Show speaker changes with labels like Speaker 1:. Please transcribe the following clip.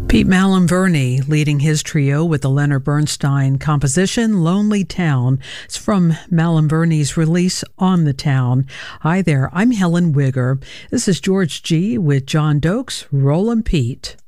Speaker 1: Pete Malinverni leading his trio with the Leonard Bernstein composition Lonely Town. It's from Malinverni's release On the Town. Hi there, I'm Helen Wigger. This is George G. with John Dokes, Rollin' Pete.